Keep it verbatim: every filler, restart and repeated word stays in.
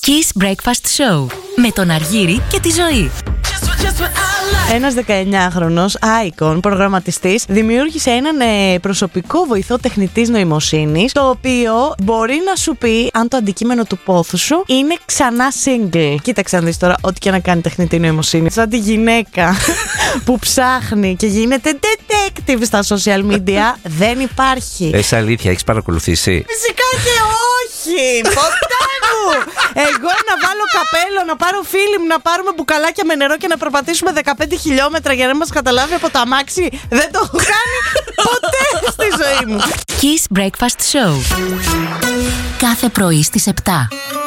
Kiss Breakfast Show με τον Αργύρη και τη Ζωή. Ένας δεκαεννιάχρονος icon προγραμματιστής δημιούργησε έναν ε, προσωπικό βοηθό τεχνητής νοημοσύνης, το οποίο μπορεί να σου πει αν το αντικείμενο του πόθου σου είναι ξανά single. Κοίταξε να δεις τώρα, ό,τι και να κάνει τεχνητή νοημοσύνη, σαν τη γυναίκα που ψάχνει και γίνεται detective στα social media, δεν υπάρχει. Εσύ αλήθεια, έχεις παρακολουθήσει? Φυσικά και όχι! Ποτέ μου! Εγώ να βάλω καπέλο, να πάρω φίλοι μου, να πάρουμε μπουκαλάκια με νερό και να περπατήσουμε δεκαπέντε χιλιόμετρα για να μας καταλάβει από το αμάξι, δεν το έχω κάνει ποτέ στη ζωή μου. Kiss Breakfast Show. Κάθε πρωί στις επτά.